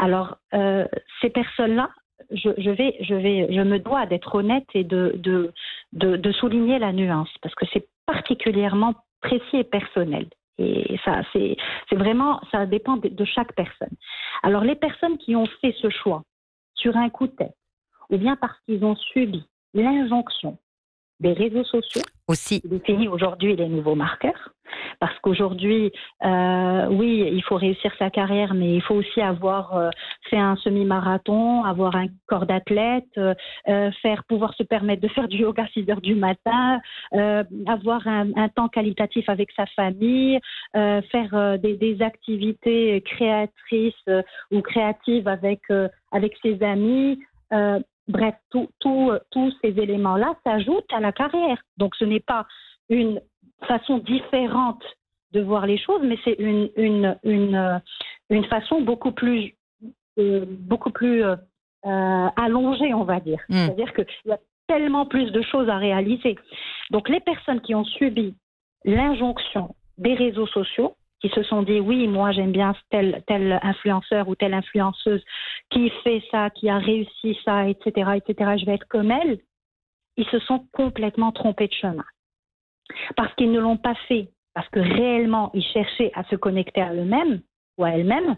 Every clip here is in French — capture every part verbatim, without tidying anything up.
Alors, euh, ces personnes-là, je, je, vais, je, vais, je me dois d'être honnête et de, de, de, de souligner la nuance, parce que c'est particulièrement précis et personnel. Et ça, c'est, c'est vraiment, ça dépend de, de chaque personne. Alors, les personnes qui ont fait ce choix sur un coup de tête, ou bien parce qu'ils ont subi l'injonction des réseaux sociaux, aussi, qui définit aujourd'hui les nouveaux marqueurs, parce qu'aujourd'hui, euh, oui, il faut réussir sa carrière, mais il faut aussi avoir euh, fait un semi-marathon, avoir un corps d'athlète, euh, faire, pouvoir se permettre de faire du yoga à six heures du matin, euh, avoir un, un temps qualitatif avec sa famille, euh, faire euh, des, des activités créatrices euh, ou créatives avec, euh, avec ses amis. Euh, Bref, tous tout, tout ces éléments-là s'ajoutent à la carrière. Donc, ce n'est pas une façon différente de voir les choses, mais c'est une, une, une, une façon beaucoup plus, euh, beaucoup plus euh, allongée, on va dire. Mmh. C'est-à-dire qu'il y a tellement plus de choses à réaliser. Donc, les personnes qui ont subi l'injonction des réseaux sociaux, qui se sont dit, oui, moi j'aime bien tel, tel influenceur ou telle influenceuse qui fait ça, qui a réussi ça, et cetera, et cetera, je vais être comme elle, ils se sont complètement trompés de chemin. Parce qu'ils ne l'ont pas fait, parce que réellement, ils cherchaient à se connecter à eux-mêmes ou à elles-mêmes,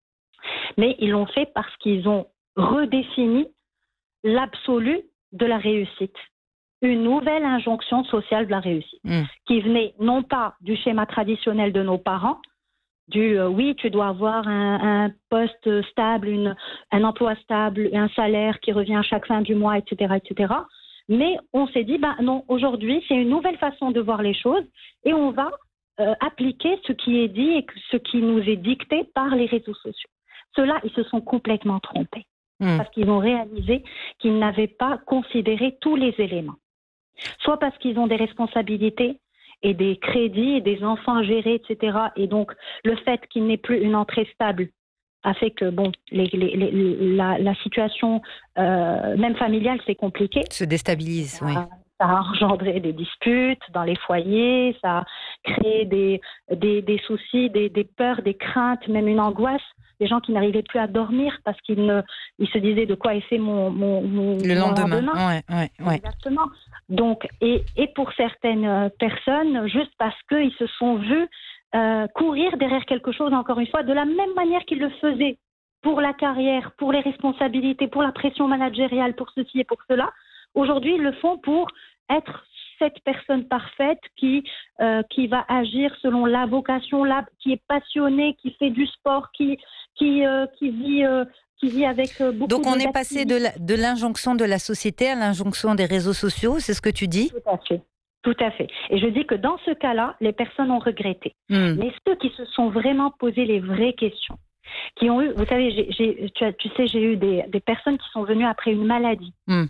mais ils l'ont fait parce qu'ils ont redéfini l'absolu de la réussite. Une nouvelle injonction sociale de la réussite, mmh. qui venait non pas du schéma traditionnel de nos parents, du euh, oui, tu dois avoir un, un poste stable, une, un emploi stable, un salaire qui revient chaque fin du mois, et cetera, et cetera. Mais on s'est dit, ben non, aujourd'hui, c'est une nouvelle façon de voir les choses et on va euh, appliquer ce qui est dit et ce qui nous est dicté par les réseaux sociaux. Ceux-là, ils se sont complètement trompés mmh. parce qu'ils ont réalisé qu'ils n'avaient pas considéré tous les éléments. Soit parce qu'ils ont des responsabilités et des crédits et des enfants à gérer, et cetera. Et donc, le fait qu'il n'ait plus une entrée stable a fait que, bon, les, les, les, la, la situation, euh, même familiale, c'est compliqué. Se déstabilise, ça, oui. Ça a engendré des disputes dans les foyers, ça a créé des, des, des soucis, des, des peurs, des craintes, même une angoisse. Des gens qui n'arrivaient plus à dormir parce qu'ils ne, ils se disaient de quoi est fait mon, mon, mon le mon lendemain. lendemain. Ouais, ouais, ouais. Exactement. Donc, et, et pour certaines personnes, juste parce qu'ils se sont vus euh, courir derrière quelque chose, encore une fois, de la même manière qu'ils le faisaient pour la carrière, pour les responsabilités, pour la pression managériale, pour ceci et pour cela. Aujourd'hui, ils le font pour être cette personne parfaite qui, euh, qui va agir selon la vocation, la, qui est passionnée, qui fait du sport, qui, qui, euh, qui vit... Euh, qui vit avec beaucoup Donc on de est passé de, la, de l'injonction de la société à l'injonction des réseaux sociaux, c'est ce que tu dis ? Tout à fait. Tout à fait. Et je dis que dans ce cas-là, les personnes ont regretté. Mm. Mais ceux qui se sont vraiment posé les vraies questions, qui ont eu, vous savez, j'ai, j'ai, tu, as, tu sais, j'ai eu des, des personnes qui sont venues après une maladie. Mm.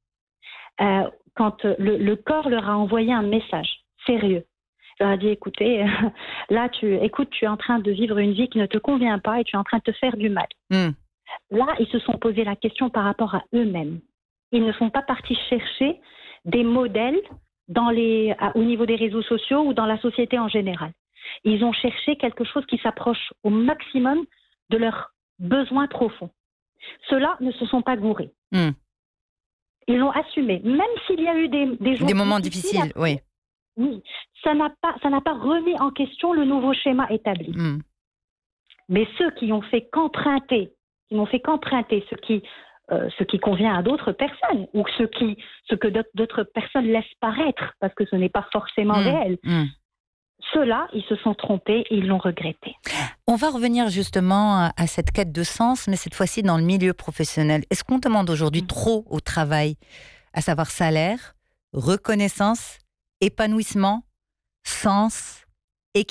Euh, quand le, le corps leur a envoyé un message sérieux. Il leur a dit, écoutez, là, tu, écoute, tu es en train de vivre une vie qui ne te convient pas et tu es en train de te faire du mal. Mm. Là, ils se sont posé la question par rapport à eux-mêmes. Ils ne sont pas partis chercher des modèles dans les, à, au niveau des réseaux sociaux ou dans la société en général. Ils ont cherché quelque chose qui s'approche au maximum de leurs besoins profonds. Ceux-là ne se sont pas gourés. Mm. Ils l'ont assumé, même s'il y a eu des, des jours des moments difficiles, difficiles oui. Oui, ça n'a pas, ça n'a pas remis en question le nouveau schéma établi. Mm. Mais ceux qui ont fait qu'emprunter qui n'ont fait qu'emprunter ce qui, euh, ce qui convient à d'autres personnes ou ce, qui, ce que d'autres personnes laissent paraître parce que ce n'est pas forcément mmh, réel. Mmh. Ceux-là, ils se sont trompés et ils l'ont regretté. On va revenir justement à cette quête de sens, mais cette fois-ci dans le milieu professionnel. Est-ce qu'on demande aujourd'hui mmh. trop au travail, à savoir salaire, reconnaissance, épanouissement, sens, équilibre ?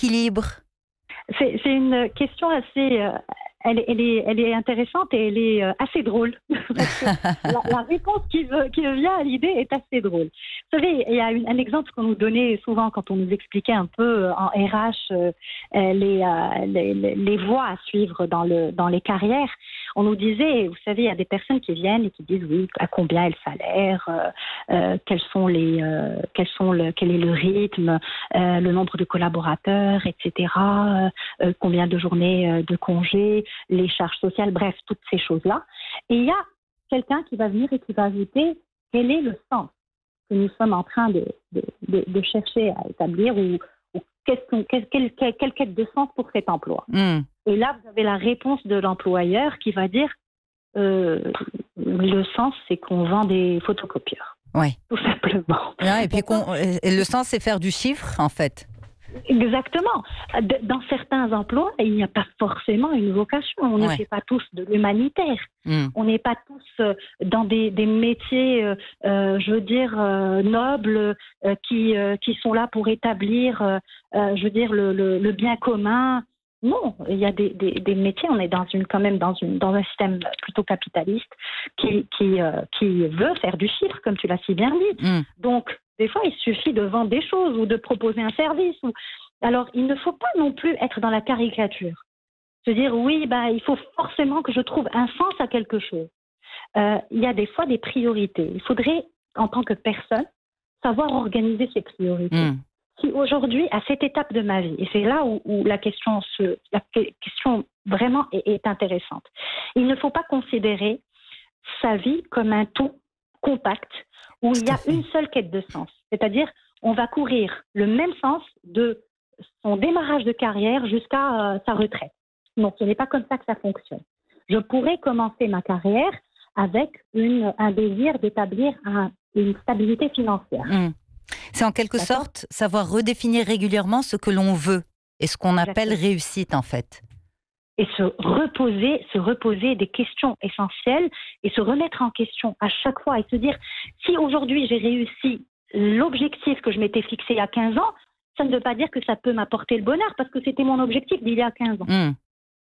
C'est, c'est une question assez... Euh, Elle, elle, est, elle est intéressante et elle est assez drôle. Parce que la, la réponse qui, veut, qui vient à l'idée est assez drôle. Vous savez, il y a une, un exemple qu'on nous donnait souvent quand on nous expliquait un peu en R H euh, les, euh, les, les voies à suivre dans, le, dans les carrières. on nous disait, vous savez, il y a des personnes qui viennent et qui disent oui, à combien est le salaire, euh, euh, quels sont les, euh, quels sont le, quel est le rythme, euh, le nombre de collaborateurs, et cetera. Euh, combien de journées euh, de congés, les charges sociales, bref, toutes ces choses-là. Et il y a quelqu'un qui va venir et qui va ajouter quel est le sens que nous sommes en train de, de, de, de chercher à établir ou, ou quelle, quelle, quelle, quelle quête de sens pour cet emploi. Mm. Et là, vous avez la réponse de l'employeur qui va dire euh, le sens, c'est qu'on vend des photocopieurs. Oui. Tout simplement. Non, et puis qu'on, et le sens, c'est faire du chiffre, en fait. Exactement. Dans certains emplois, il n'y a pas forcément une vocation. On ouais. ne fait pas tous de l'humanitaire. Mm. On n'est pas tous dans des, des métiers, euh, je veux dire, euh, nobles, euh, qui, euh, qui sont là pour établir, euh, je veux dire, le, le, le bien commun. Non, il y a des, des, des métiers, on est dans une, quand même dans, une, dans un système plutôt capitaliste qui, qui, euh, qui veut faire du chiffre, comme tu l'as si bien dit. Mm. Donc, des fois, il suffit de vendre des choses ou de proposer un service. Ou... Alors, il ne faut pas non plus être dans la caricature. Se dire, oui, bah, il faut forcément que je trouve un sens à quelque chose. Euh, il y a des fois des priorités. Il faudrait, en tant que personne, savoir organiser ses priorités. Mm. Si aujourd'hui, à cette étape de ma vie, et c'est là où, où la, question se, la question vraiment est, est intéressante, il ne faut pas considérer sa vie comme un tout compact où il y a une seule quête de sens. C'est-à-dire, on va courir le même sens de son démarrage de carrière jusqu'à euh, sa retraite. Non, ce n'est pas comme ça que ça fonctionne. Je pourrais commencer ma carrière avec une, un désir d'établir un, une stabilité financière. Mmh. C'est en quelque D'accord. sorte savoir redéfinir régulièrement ce que l'on veut et ce qu'on appelle Exactement. réussite en fait. Et se reposer, se reposer des questions essentielles et se remettre en question à chaque fois et se dire si aujourd'hui j'ai réussi l'objectif que je m'étais fixé il y a quinze ans, ça ne veut pas dire que ça peut m'apporter le bonheur parce que c'était mon objectif d'il y a quinze ans. Mmh.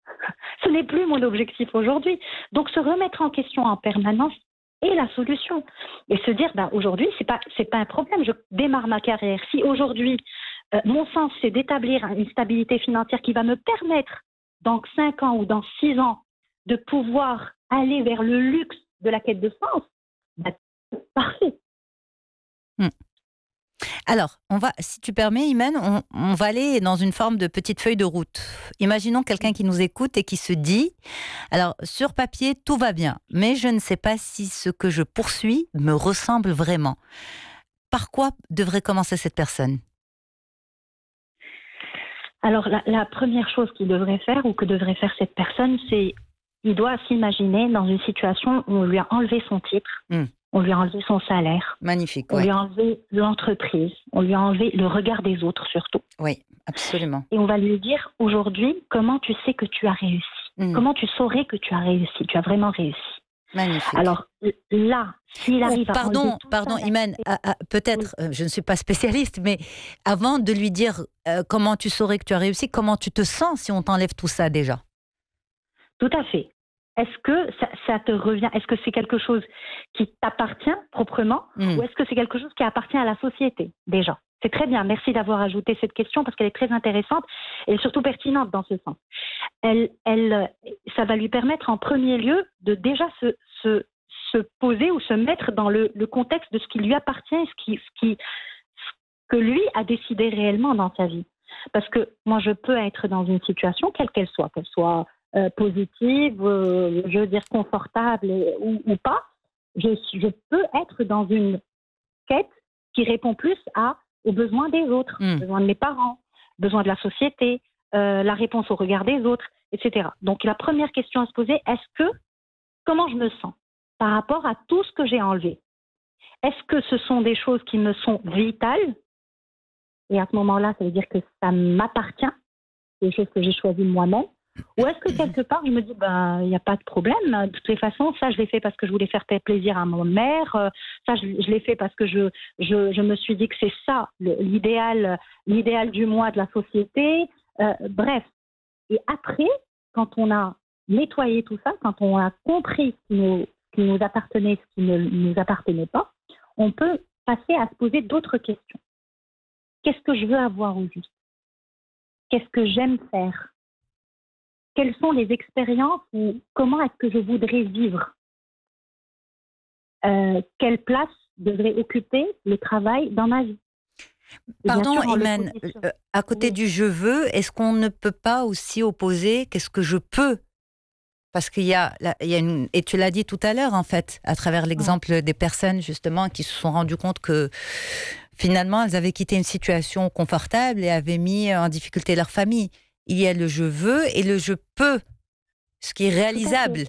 Ce n'est plus mon objectif aujourd'hui. Donc se remettre en question en permanence est la solution. Et se dire ben, aujourd'hui, c'est pas, c'est pas un problème, je démarre ma carrière. Si aujourd'hui, euh, mon sens c'est d'établir une stabilité financière qui va me permettre dans cinq ans ou dans six ans, de pouvoir aller vers le luxe de la quête de sens, bah, parfait. Hmm. Alors, on va, si tu permets, Imen, on, on va aller dans une forme de petite feuille de route. Imaginons quelqu'un qui nous écoute et qui se dit, alors, sur papier, tout va bien, mais je ne sais pas si ce que je poursuis me ressemble vraiment. Par quoi devrait commencer cette personne ? Alors, la, la première chose qu'il devrait faire ou que devrait faire cette personne, c'est il doit s'imaginer dans une situation où on lui a enlevé son titre, mmh. on lui a enlevé son salaire. Magnifique, on ouais. lui a enlevé l'entreprise, on lui a enlevé le regard des autres surtout. Oui, absolument. Et on va lui dire aujourd'hui, comment tu sais que tu as réussi mmh. Comment tu saurais que tu as réussi, tu as vraiment réussi. Magnifique. Alors là, s'il arrive oh, pardon, à enlever tout pardon, ça, Imen, à, à, peut-être, oui. euh, je ne suis pas spécialiste, mais avant de lui dire euh, comment tu saurais que tu as réussi, comment tu te sens si on t'enlève tout ça déjà ? Tout à fait. Est-ce que ça, ça te revient ? Est-ce que c'est quelque chose qui t'appartient proprement mmh. ou est-ce que c'est quelque chose qui appartient à la société déjà ? C'est très bien. Merci d'avoir ajouté cette question parce qu'elle est très intéressante et surtout pertinente dans ce sens. Elle, elle, ça va lui permettre en premier lieu de déjà se, se, se poser ou se mettre dans le, le contexte de ce qui lui appartient, ce, qui, ce, qui, ce que lui a décidé réellement dans sa vie. Parce que moi, je peux être dans une situation, quelle qu'elle soit, qu'elle soit euh, positive, euh, je veux dire confortable et, ou, ou pas, je, je peux être dans une quête qui répond plus à aux besoins des autres, mmh. aux besoins de mes parents, besoins de la société, euh, la réponse au regard des autres, et cetera. Donc la première question à se poser, est-ce que, comment je me sens par rapport à tout ce que j'ai enlevé ? Est-ce que ce sont des choses qui me sont vitales ? Et à ce moment-là, ça veut dire que ça m'appartient, des choses que j'ai choisies moi-même. Ou est-ce que quelque part, je me dis, ben, il n'y a pas de problème. De toutes les façons, ça, je l'ai fait parce que je voulais faire plaisir à ma mère. Ça, je, je l'ai fait parce que je, je, je me suis dit que c'est ça, le, l'idéal, l'idéal du moi de la société. Euh, bref. Et après, quand on a nettoyé tout ça, quand on a compris ce qui nous, ce qui nous appartenait, ce qui ne nous appartenait pas, on peut passer à se poser d'autres questions. Qu'est-ce que je veux avoir au juste ? Qu'est-ce que j'aime faire ? quelles sont les expériences ou comment est-ce que je voudrais vivre. Euh, quelle place devrait occuper le travail dans ma vie. Pardon, Iman, euh, à côté oui. du je veux, est-ce qu'on ne peut pas aussi opposer qu'est-ce que je peux? Parce qu'il y a, il y a une, et tu l'as dit tout à l'heure en fait, à travers l'exemple ouais. des personnes justement qui se sont rendues compte que finalement elles avaient quitté une situation confortable et avaient mis en difficulté leur famille. Il y a le je veux et le je peux, ce qui est réalisable.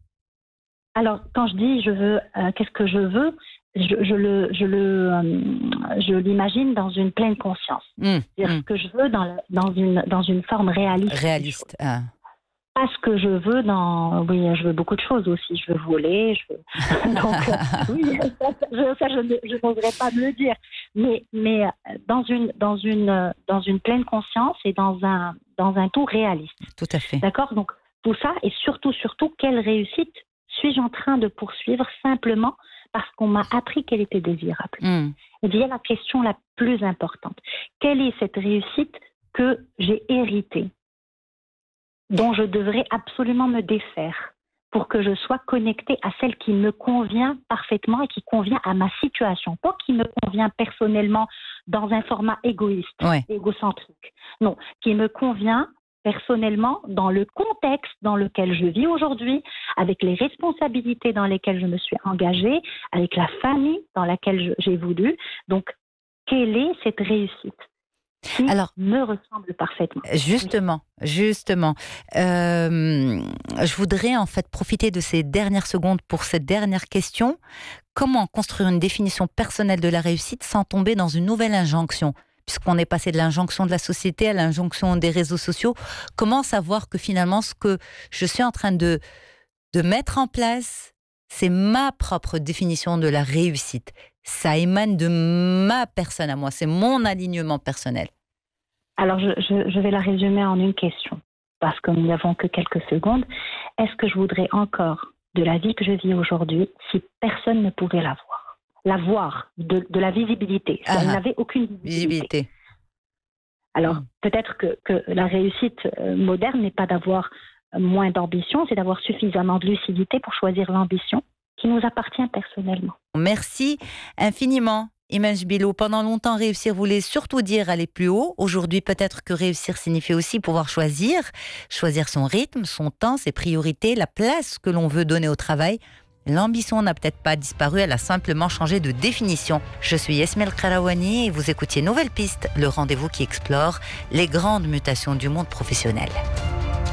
Alors quand je dis je veux, euh, qu'est-ce que je veux? Je, je le, je le, euh, je l'imagine dans une pleine conscience. Mmh, C'est-à-dire mmh. ce que je veux dans, le, dans une, dans une forme réaliste. Réaliste. Ah. Pas ce que je veux dans, oui, je veux beaucoup de choses aussi. Je veux voler, je veux. Donc, euh, oui, ça, je, ça, je, je n'oserais pas me le dire. Mais, mais dans une, dans une, dans une pleine conscience et dans un, dans un tout réaliste. Tout à fait. D'accord. Donc tout ça et surtout, surtout, quelle réussite suis-je en train de poursuivre simplement parce qu'on m'a appris qu'elle était désirable. Mm. Et il y a la question la plus importante. Quelle est cette réussite que j'ai héritée, dont je devrais absolument me défaire pour que je sois connectée à celle qui me convient parfaitement et qui convient à ma situation, pas qui me convient personnellement dans un format égoïste, ouais. égocentrique. Non, qui me convient personnellement, dans le contexte dans lequel je vis aujourd'hui, avec les responsabilités dans lesquelles je me suis engagée, avec la famille dans laquelle j'ai voulu. Donc, quelle est cette réussite qui Alors, me ressemble parfaitement? Justement, justement. Euh, je voudrais en fait profiter de ces dernières secondes pour cette dernière question. Comment construire une définition personnelle de la réussite sans tomber dans une nouvelle injonction ? Puisqu'on est passé de l'injonction de la société à l'injonction des réseaux sociaux, comment savoir que finalement ce que je suis en train de, de mettre en place, c'est ma propre définition de la réussite. Ça émane de ma personne à moi, c'est mon alignement personnel. Alors je, je, je vais la résumer en une question, parce que nous n'avons que quelques secondes. Est-ce que je voudrais encore de la vie que je vis aujourd'hui si personne ne pourrait la voir? La voir, de, de la visibilité. Ah, elle n'avait aucune visibilité. visibilité. Alors, mmh. peut-être que, que la réussite moderne n'est pas d'avoir moins d'ambition, c'est d'avoir suffisamment de lucidité pour choisir l'ambition qui nous appartient personnellement. Merci infiniment, Iman Jbilo. Pendant longtemps, réussir voulait surtout dire aller plus haut. Aujourd'hui, peut-être que réussir signifie aussi pouvoir choisir, choisir son rythme, son temps, ses priorités, la place que l'on veut donner au travail. L'ambition n'a peut-être pas disparu, elle a simplement changé de définition. Je suis Yasmine El-Kharawani et vous écoutiez Nouvelle Piste, le rendez-vous qui explore les grandes mutations du monde professionnel.